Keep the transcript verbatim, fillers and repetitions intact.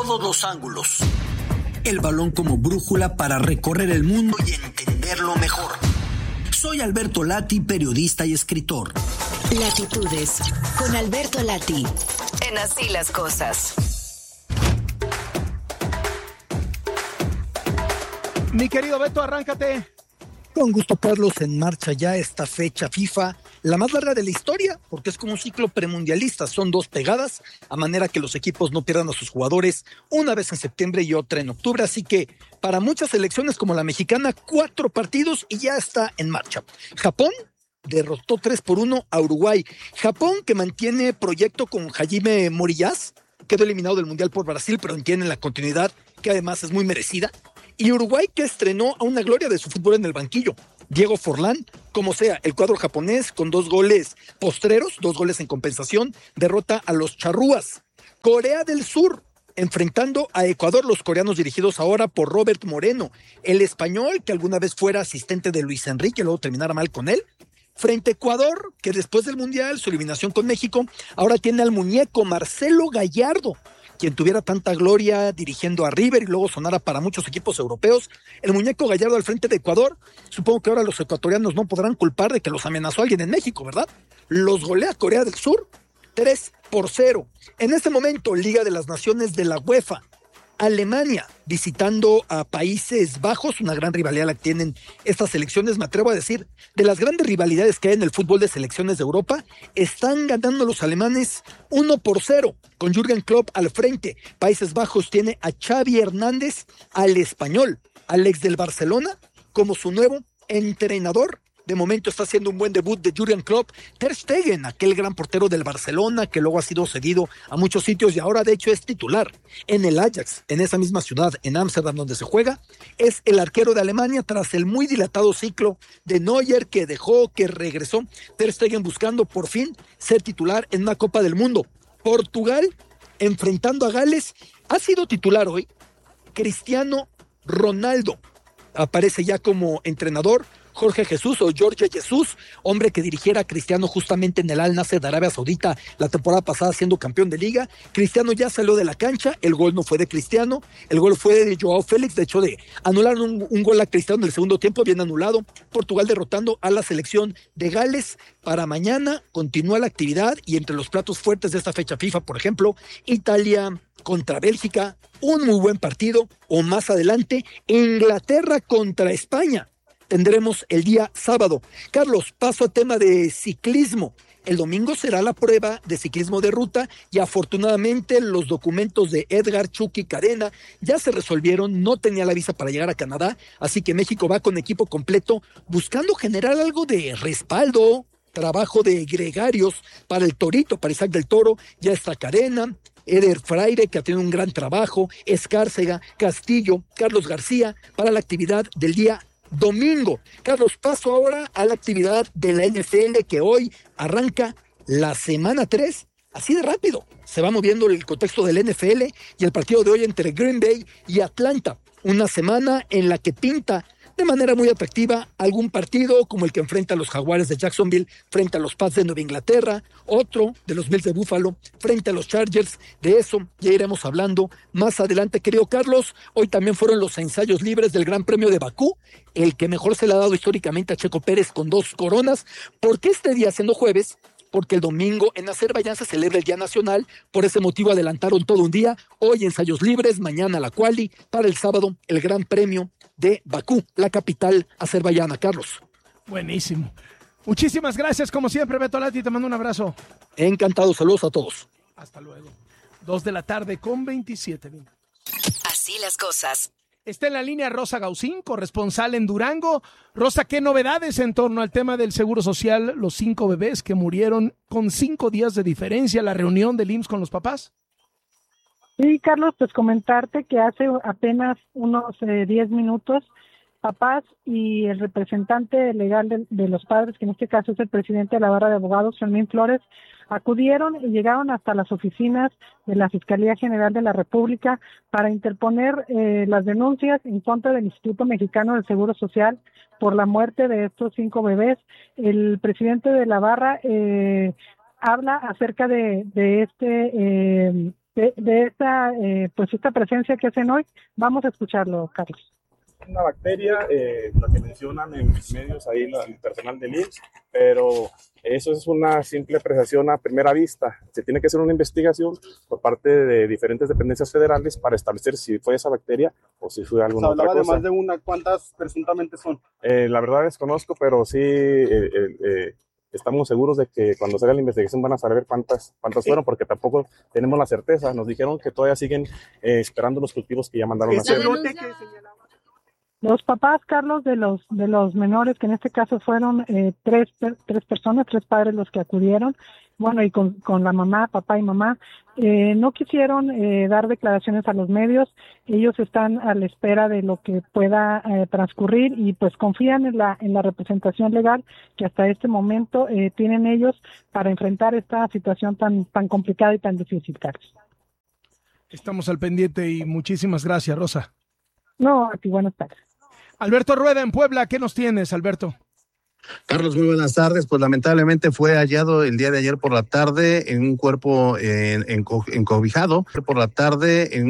todos los ángulos. El balón como brújula para recorrer el mundo y entenderlo mejor. Soy Alberto Lati, periodista y escritor. Latitudes, con Alberto Lati, en Así las Cosas. Mi querido Beto, arráncate. Con gusto, Carlos. En marcha ya esta fecha FIFA, la más larga de la historia, porque es como un ciclo premundialista. Son dos pegadas, a manera que los equipos no pierdan a sus jugadores, una vez en septiembre y otra en octubre. Así que para muchas selecciones como la mexicana, cuatro partidos y ya está en marcha. Japón derrotó tres por uno a Uruguay. Japón, que mantiene proyecto con Hajime Moriyas, quedó eliminado del Mundial por Brasil, pero tiene la continuidad, que además es muy merecida. Y Uruguay, que estrenó a una gloria de su fútbol en el banquillo, Diego Forlán. Como sea, el cuadro japonés, con dos goles postreros, dos goles en compensación, derrota a los charrúas. Corea del Sur, enfrentando a Ecuador, los coreanos dirigidos ahora por Robert Moreno, el español que alguna vez fuera asistente de Luis Enrique, luego terminara mal con él, frente a Ecuador, que después del Mundial, su eliminación con México, ahora tiene al muñeco Marcelo Gallardo, quien tuviera tanta gloria dirigiendo a River y luego sonara para muchos equipos europeos. El muñeco Gallardo al frente de Ecuador. Supongo que ahora los ecuatorianos no podrán culpar de que los amenazó alguien en México, ¿verdad? Los golea Corea del Sur tres por cero. En este momento, Liga de las Naciones de la UEFA. Alemania visitando a Países Bajos, una gran rivalidad la que tienen estas selecciones, me atrevo a decir, de las grandes rivalidades que hay en el fútbol de selecciones de Europa, están ganando los alemanes uno por cero, con Jürgen Klopp al frente. Países Bajos tiene a Xavi Hernández, al español, al ex del Barcelona, como su nuevo entrenador. De momento está haciendo un buen debut de Jürgen Klopp. Ter Stegen, aquel gran portero del Barcelona, que luego ha sido cedido a muchos sitios y ahora de hecho es titular en el Ajax, en esa misma ciudad, en Ámsterdam, donde se juega. Es el arquero de Alemania tras el muy dilatado ciclo de Neuer, que dejó, que regresó. Ter Stegen buscando por fin ser titular en una Copa del Mundo. Portugal, enfrentando a Gales, ha sido titular hoy Cristiano Ronaldo. Aparece ya como entrenador Jorge Jesús o Jorge Jesús, hombre que dirigiera a Cristiano justamente en el Al Nassr de Arabia Saudita la temporada pasada siendo campeón de liga. Cristiano ya salió de la cancha, el gol no fue de Cristiano, el gol fue de Joao Félix, de hecho de anularon un, un gol a Cristiano en el segundo tiempo, bien anulado. Portugal derrotando a la selección de Gales. Para mañana continúa la actividad y entre los platos fuertes de esta fecha FIFA, por ejemplo, Italia contra Bélgica, un muy buen partido, o más adelante, Inglaterra contra España. Tendremos el día sábado. Carlos, paso a tema de ciclismo. El domingo será la prueba de ciclismo de ruta y afortunadamente los documentos de Edgar Chucky Cadena ya se resolvieron, no tenía la visa para llegar a Canadá, así que México va con equipo completo buscando generar algo de respaldo, trabajo de gregarios para el Torito, para Isaac del Toro. Ya está Cadena, Eder Fraire, que ha tenido un gran trabajo, Escárcega, Castillo, Carlos García, para la actividad del día domingo. Carlos, paso ahora a la actividad de la N F L, que hoy arranca la semana tres, así de rápido. Se va moviendo el contexto del N F L y el partido de hoy entre Green Bay y Atlanta. Una semana en la que pinta de manera muy atractiva algún partido como el que enfrenta a los Jaguares de Jacksonville frente a los Pats de Nueva Inglaterra, otro de los Bills de Buffalo frente a los Chargers. De eso ya iremos hablando más adelante, querido Carlos. Hoy también fueron los ensayos libres del Gran Premio de Bakú, el que mejor se le ha dado históricamente a Checo Pérez con dos coronas. ¿Por qué este día, siendo jueves? Porque el domingo en Azerbaiyán se celebra el Día Nacional, por ese motivo adelantaron todo un día. Hoy ensayos libres, mañana la quali, para el sábado el Gran Premio de Bakú, la capital azerbaiyana. Carlos. Buenísimo. Muchísimas gracias, como siempre, Beto Lati, te mando un abrazo. Encantado, saludos a todos. Hasta luego. Dos de la tarde con veintisiete minutos. Así las cosas. Está en la línea Rosa Gaucín, corresponsal en Durango. Rosa, ¿qué novedades en torno al tema del Seguro Social? Los cinco bebés que murieron con cinco días de diferencia, la reunión del I M S S con los papás. Sí, Carlos, pues comentarte que hace apenas unos eh, diez minutos, papás y el representante legal de, de los padres, que en este caso es el presidente de la Barra de Abogados, Fermín Flores, acudieron y llegaron hasta las oficinas de la Fiscalía General de la República para interponer eh, las denuncias en contra del Instituto Mexicano del Seguro Social por la muerte de estos cinco bebés. El presidente de la Barra eh, habla acerca de, de este eh, de, de esta, eh, pues esta presencia que hacen hoy. Vamos a escucharlo, Carlos. Una bacteria, eh, lo que mencionan en mis medios ahí el personal del I M S S, pero eso es una simple apreciación a primera vista. Se tiene que hacer una investigación por parte de diferentes dependencias federales para establecer si fue esa bacteria o si fue alguna o sea, otra cosa. De más de una, ¿cuántas presuntamente son? Eh, la verdad desconozco, pero sí eh, eh, eh, estamos seguros de que cuando se haga la investigación van a saber cuántas, cuántas fueron, porque tampoco tenemos la certeza. Nos dijeron que todavía siguen eh, esperando los cultivos que ya mandaron a hacer. Los papás, Carlos, de los de los menores, que en este caso fueron eh, tres tres personas, tres padres los que acudieron, bueno, y con, con la mamá, papá y mamá, eh, no quisieron eh, dar declaraciones a los medios. Ellos están a la espera de lo que pueda eh, transcurrir y pues confían en la en la representación legal que hasta este momento eh, tienen ellos para enfrentar esta situación tan tan complicada y tan difícil, Carlos. Estamos al pendiente y muchísimas gracias, Rosa. No, aquí buenas tardes. Alberto Rueda en Puebla, ¿qué nos tienes, Alberto? Carlos, muy buenas tardes. Pues lamentablemente fue hallado el día de ayer por la tarde en un cuerpo en, en, encobijado por la tarde en